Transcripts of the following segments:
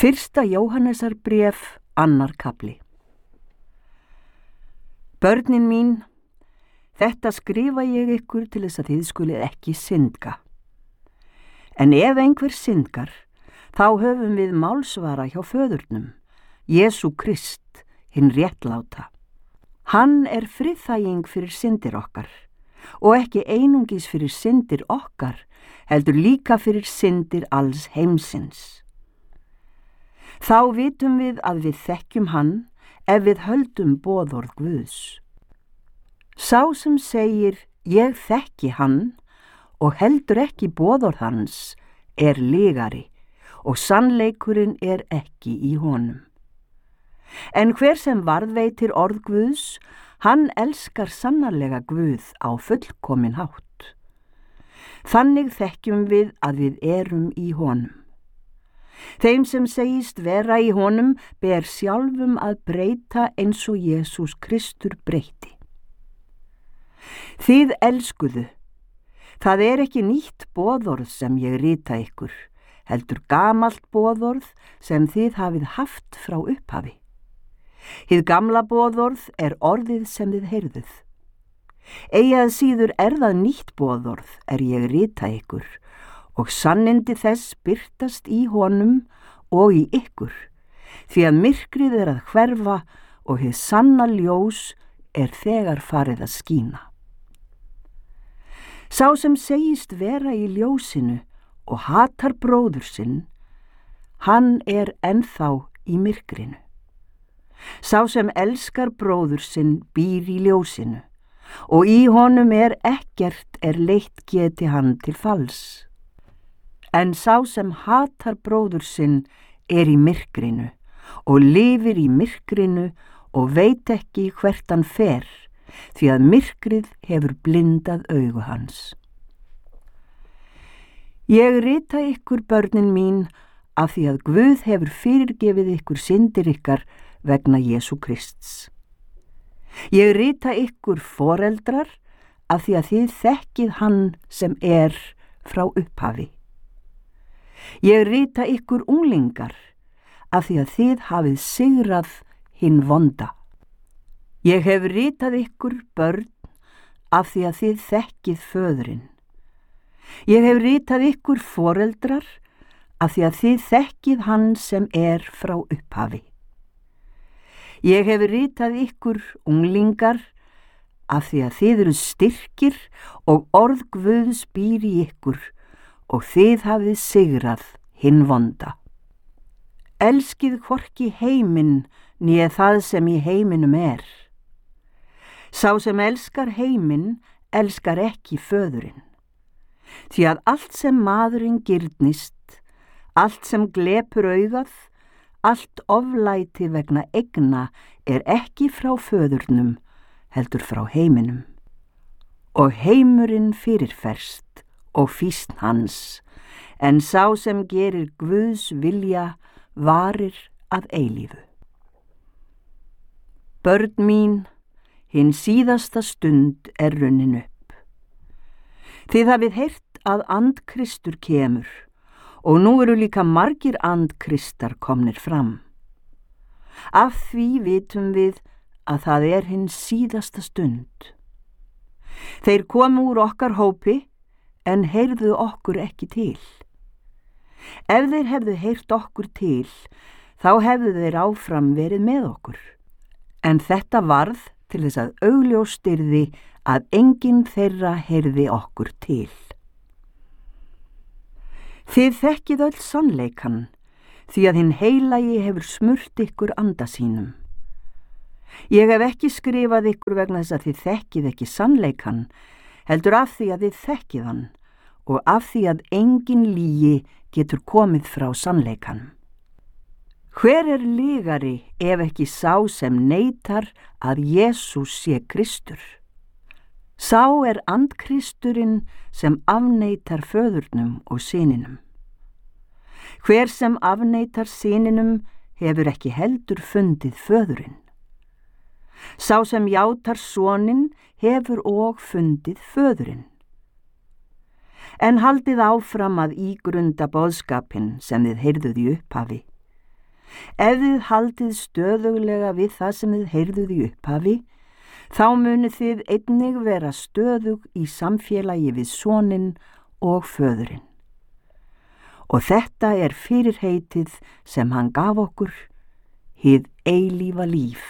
Fyrsta Jóhannesarbréf, 2. kafli. Börnin mín, þetta skrifa ég ykkur til þess að þið skulið ekki syndga. En ef einhver syndgar, þá höfum við málsvara hjá föðurnum, Jesú Krist, hinn réttláta. Hann er friðþæging fyrir syndir okkar, og ekki einungis fyrir syndir okkar, heldur líka fyrir syndir alls heimsins. Þá vitum við að við þekkjum hann ef við höldum boðorð Guðs. Sá sem segir ég þekki hann og heldur ekki boðorð hans er lygari og sannleikurinn er ekki í honum. En hver sem varðveitir orð Guðs, hann elskar sannarlega Guð á fullkomin hátt. Þannig þekkjum við að við erum í honum. Þeim sem segist vera í honum ber sjálfum að breyta eins og Jesús Kristur breyti. Þið elskuðu, það er ekki nýtt boðorð sem ég rita ykkur, heldur gamalt boðorð sem þið hafið haft frá upphafi. Hið gamla boðorð er orðið sem þið heyrðuð. Eigi að síður er það nýtt boðorð er ég rita ykkur, og sannindi þess birtast í honum og í ykkur, því að myrkrið er að hverfa og hið sanna ljós er þegar farið að skína. Sá sem segist vera í ljósinu og hatar bróður sinn, hann er ennþá í myrkrinu. Sá sem elskar bróður sinn býr í ljósinu, og í honum er ekkert leitt geti hann til falls. En sá sem hatar bróður sinn er í myrkrinu og lifir í myrkrinu og veit ekki hvert hann fer, því að myrkrið hefur blindað augu hans. Ég rita ykkur, börnin mín, af því að Guð hefur fyrirgefið ykkur syndir ykkar vegna Jesú Krists. Ég rita ykkur, foreldrar, af því að þið þekkið hann sem er frá upphafi. Ég rita ykkur unglingar, af því að þið hafið sigrað hinn vonda. Ég hef ritað ykkur, börn, af því að þið þekkið föðurinn. Ég hef ritað ykkur, foreldrar, af því að þið þekkið hann sem er frá upphafi. Ég hef ritað ykkur, unglingar, af því að þið eru styrkir og orð Guðs býr í ykkur, og þið hafið sigrað hinn vonda. Elskið hvorki heiminn né það sem í heiminum er. Sá sem elskar heiminn elskar ekki föðurinn. Því að allt sem maðurinn girnist, allt sem glepur augað, allt oflæti vegna eigna er ekki frá föðurnum, heldur frá heiminum. Og heimurinn fyrirferst og fýsn hans, en sá sem gerir Guðs vilja varir að eilífu. Börn mín, hinn síðasta stund er runnin upp. Þið hafið heyrt að andkristur kemur, og nú eru líka margir andkristar komnir fram. Af því vitum við að það er hinn síðasta stund. Þeir komu úr okkar hópi, en heyrðu okkur ekki til. Ef þeir hefðu heyrt okkur til, þá hefðu þeir áfram verið með okkur. En þetta varð til þess að augljóst yrði að enginn þeirra heyrði okkur til. Þið þekkið öll sannleikann, því að hinn heilagi hefur smurt ykkur anda sínum. Ég hef ekki skrifað ykkur vegna þess að þið þekkið ekki sannleikann, heldur af því að þið þekkið hann og af því að engin lygi getur komið frá sannleikanum. Hver er lygari ef ekki sá sem neitar að Jesús sé Kristur? Sá er andkristurinn sem afneitar föðurnum og syninum. Hver sem afneitar syninum hefur ekki heldur fundið föðurinn. Sá sem játar soninn hefur og fundið föðurinn. En haldið áfram að ígrunda boðskapinn sem þið heyrðuð í upphafi. Ef þið haldið stöðuglega við það sem þið heyrðuð í upphafi, þá munið þið einnig vera stöðug í samfélagi við soninn og föðurinn. Og þetta er fyrirheitið sem hann gaf okkur, hið eilífa líf.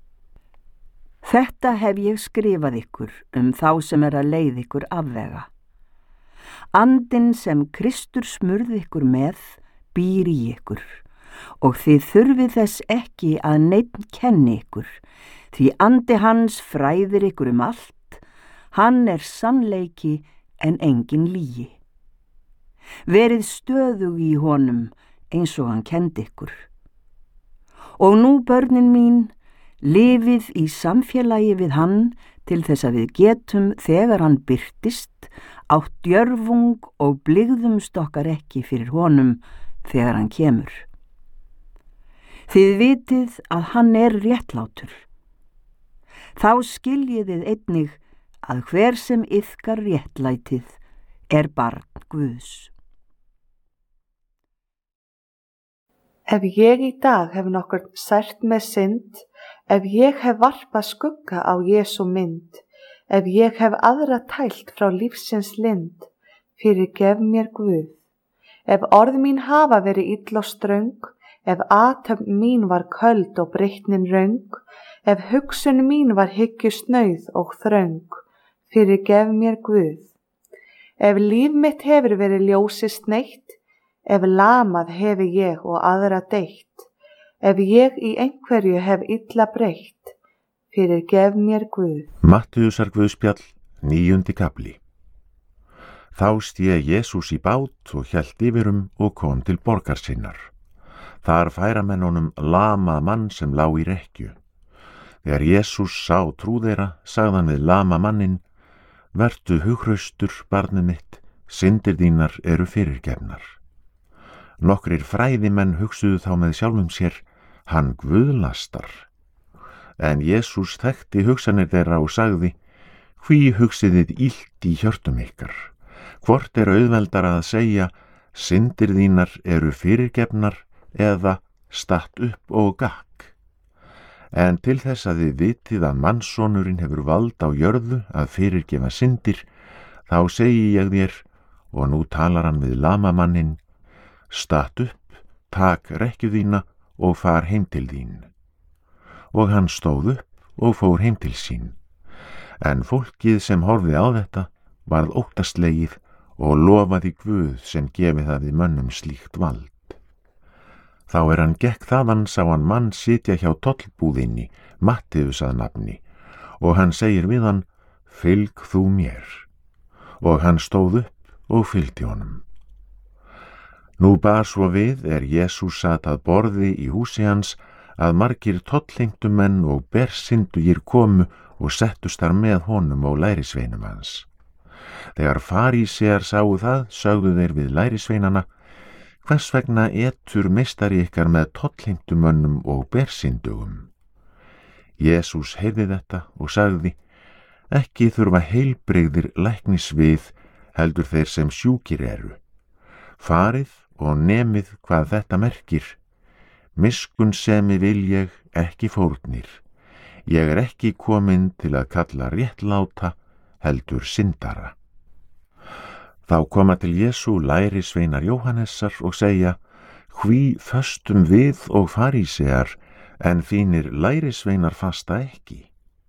Þetta hef ég skrifað ykkur þá sem er að leið ykkur afvega. Andinn sem Kristur smurði ykkur með býr í ykkur og þið þurfið þess ekki að neinn kenni ykkur, því andi hans fræðir ykkur allt, hann er sannleiki en engin lygi. Verið stöðug í honum eins og hann kenndi ykkur. Og nú, börnin mín, lifið í samfélagi við hann til þess að við getum, þegar hann birtist, átt djörfung og blygðumst okkar ekki fyrir honum þegar hann kemur. Þið vitið að hann er réttlátur. Þá skiljiðið einnig að hver sem iðkar réttlætið er barn Guðs. Ef ég í dag hef nokkurn sært með synd, ef ég hef varpað skugga á Jesú mynd, ef ég hef aðra tælt frá lífsins lind, fyrirgef mér Guð. Ef orð mín hafa verið ill og ströng, ef athöfn mín var köld og breytnin röng, ef hugsun mín var hyggju snauð og þröng, fyrirgef mér Guð. Ef líf mitt hefur verið ljósi sneitt, ef lamað hefi ég og aðra deytt, ef ég í einhverju hef illa breytt, fyrirgef mér Guð. Mattheusar Guðspjall, 9. kapli. Þá sté Jesús í bát og hélt yfirum og kom til borgar sinnar. Þar færa menn honum lamað mann sem lá í rekkju. Þegar Jesús sá trú þeirra, sagði hann við lama manninn: Vertu hughraustur, barnið mitt, syndir þínar eru fyrirgefnar. Nokkrir fræðimenn hugsuðu þá með sjálfum sér: hann guðlastar. En Jesús þekkti hugsanir þeirra og sagði: Hví hugsið þið illt í hjörtum ykkar? Hvort er auðveldara að segja: syndir þínar eru fyrirgefnar, eða statt upp og gakk? En til þess að þið vitið að mannssonurinn hefur vald á jörðu að fyrirgefa syndir, þá segi ég þér, og nú talar hann við lamamanninn: statt upp, tak rekkju þína og far heim til þín. Og hann stóð upp og fór heim til sín. En fólkið sem horfði á þetta varð óttaslegið og lofaði Guð sem gefið hafi mönnum slíkt vald. Þá hann gekk þaðan, sá hann mann sitja hjá tollbúðinni, Matteus að nafni, og hann segir við hann: fylg þú mér. Og hann stóð upp og fylgdi honum. Nú bar svo við, Jesús sat að borði í húsi hans, að margir tollheimtumenn og bersyndugir komu og settust þar með honum og lærisveinum hans. Þegar farísear sáu það, sögðu þeir við lærisveinana: hvers vegna etur meistari ykkar með tollheimtumönnum og bersyndugum? Jesús heyrði þetta og sagði: ekki þurfa heilbrigðir læknis við, heldur þeir sem sjúkir eru. Farið og nemið hvað þetta merkir: miskunnsemi vil ég, ekki fórnir. Ég ekki kominn til að kalla réttláta, heldur syndara. Þá koma til Jesú lærisveinar Jóhannesar og segja: hví föstum við og farísear, en þínir lærisveinar fasta ekki?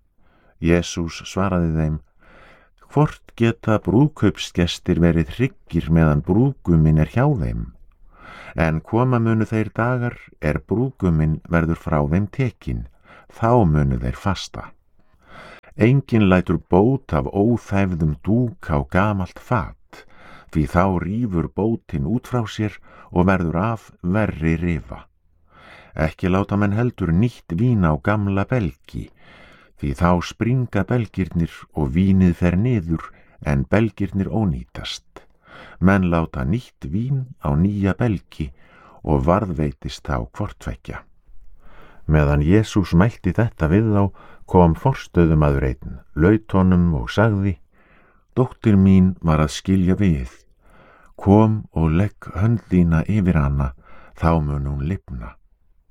Jesús svaraði þeim: hvort geta brúðkaupsgestir verið hryggir meðan brúðguminn hjá þeim? En koma munu þeir dagar, brúðguminn verður frá þeim tekin, þá munu þeir fasta. Enginn lætur bót af óþæfðum dúk á gamalt fat, því þá rífur bótin út frá sér og verður af verri rifa. Ekki láta menn heldur nýtt vín á gamla belgi, því þá springa belgirnir og vínið fer niður, en belgirnir ónýtast. Menn láta nýtt vín á nýja belgi og varðveitist þá hvort tveggja. Meðan Jesús mælti þetta við þá, kom forstöðumaður einn, laut honum og sagði: dóttir mín var að skilja við. Kom og legg hönd þína yfir hana, þá mun hún lifna.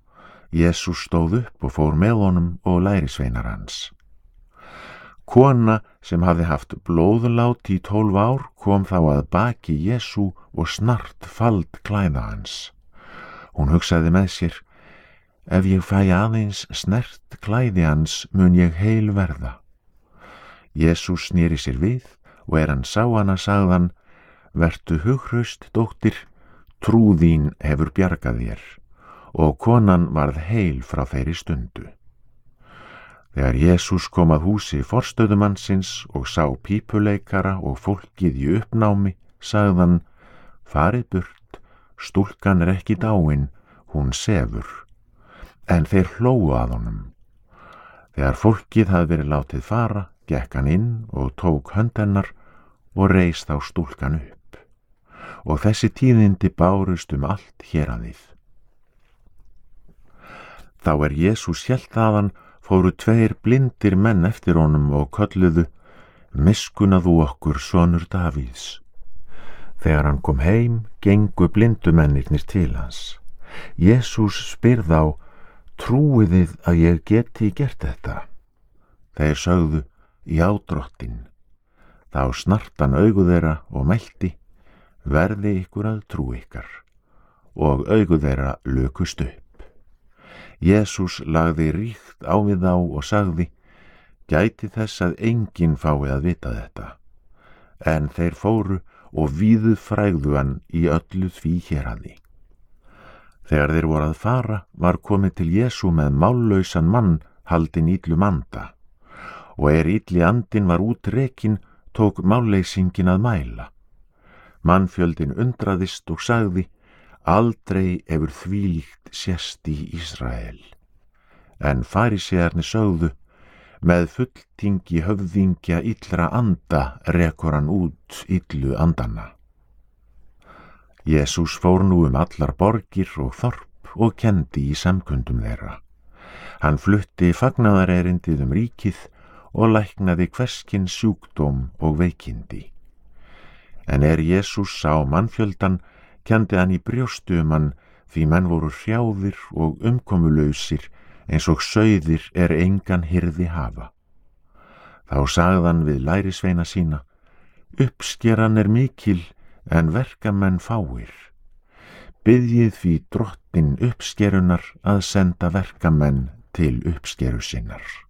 Jesús stóð upp og fór með honum og lærisveinar hans. Kona sem hafði haft blóðlát í 12 ár kom þá að baki Jesú og snart fald klæða hans. Hún hugsaði með sér: ef ég fæ aðeins snert klæði hans mun ég heil verða. Jesús sneri sér við og hann sá hana sagði hann: vertu hughraust, dóttir, trú þín hefur bjargað þér. Og konan varð heil frá þeirri stundu. Þegar Jesús kom að húsi forstöðumannsins og sá pípuleikara og fólkið í uppnámi, sagði hann: farið burt, stúlkan ekki dáin, hún sefur. En þeir hlógu að honum. Þegar fólkið hafði verið látið fara, gekk hann inn og tók hönd hennar og reis þá stúlkan upp. Og þessi tíðindi bárust allt héraðið. Þá Jesús hélt þaðan, fóru 2 blindir menn eftir honum og kölluðu: miskunna þú okkur, sonur Davíðs. Þegar hann kom heim, gengu blindumennirnir til hans. Jesús spyr þá: trúið þið að ég geti gert þetta? Þeir sögðu: já, drottinn. Þá snart hann augu þeirra og mælti: verði ykkur að trú ykkar. Og augu þeirra lukust upp. Jesús lagði ríkt á við þá og sagði: gæti þess að enginn fái að vita þetta. En þeir fóru og víðu frægðu hann í öllu því héraði. Þegar þeir voru að fara, var komið til Jesú með mállausan mann haldinn illum anda. Og illi andinn var útrekinn, tók málleysinginn að mæla. Mannfjöldinn undraðist og sagði: aldrei hefur þvílíkt sést í Ísrael. En farisearnir sögðu: með fulltingi höfðingja illra anda rekur hann út illu andana. Jesús fór nú allar borgir og þorp og kenndi í samkundum þeirra. Hann flutti fagnaðarerindið ríkið og læknaði hverskins sjúkdóm og veikindi. En Jesús sá mannfjöldan, kenndi hann í brjóstu hann, því menn voru hrjáðir og umkomulausir eins og sauðir engan hirði hafa. Þá sagði hann við lærisveina sína: uppskeran mikil en verkamenn fáir. Biðjið því drottinn uppskerunar að senda verkamenn til uppskeru sinnar.